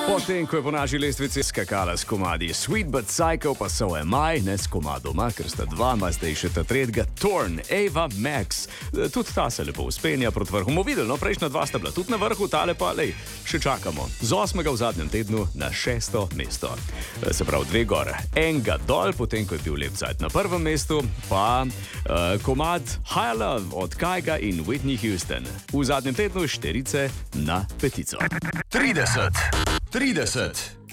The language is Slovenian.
Potem, ko je po naši lestvici skakala s komadi Sweet But Psycho, pa so Am I, ne s komadoma, ker sta dva, ima zdaj še ta tretjega, Torn, Ava Max. Tudi ta se lepo uspenja proti vrhu. Bomo videli, no, prejšnja dva sta bila tudi na vrhu, tale pa, lej, še čakamo. Z 8. v zadnjem tednu na 6. mesto. Se pravi, 2 gore. Enga dol, potem, ko je bil lep zajt na 1. mestu, pa komad High Love od Kyga in Whitney Houston. V zadnjem tednu 4 na 5. 30.